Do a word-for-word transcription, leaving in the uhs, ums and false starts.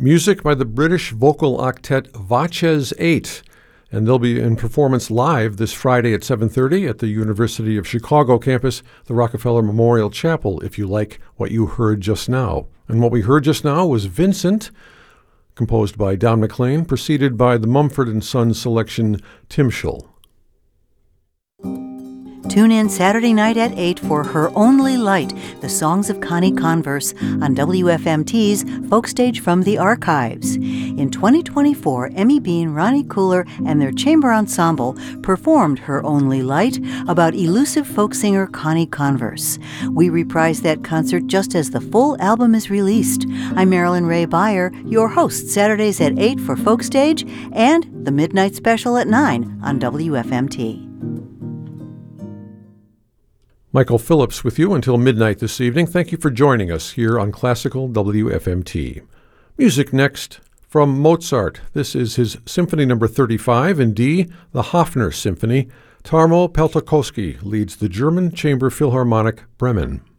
Music by the British vocal octet Vaches eight, and they'll be in performance live this Friday at seven thirty at the University of Chicago campus, the Rockefeller Memorial Chapel, if you like what you heard just now. And what we heard just now was Vincent, composed by Don McLean, preceded by the Mumford and Sons selection Timshel. Tune in Saturday night at eight for Her Only Light, the songs of Connie Converse on W F M T's Folk Stage from the Archives. In twenty twenty-four, Emmy Bean, Ronnie Cooler, and their chamber ensemble performed Her Only Light about elusive folk singer Connie Converse. We reprise that concert just as the full album is released. I'm Marilyn Ray Beyer, your host Saturdays at eight for Folk Stage and the Midnight Special at nine on W F M T. Michael Phillips with you until midnight this evening. Thank you for joining us here on Classical W F M T. Music next from Mozart. This is his Symphony Number thirty-five in D, the Hofner Symphony. Tarmo Peltokoski leads the German Chamber Philharmonic Bremen.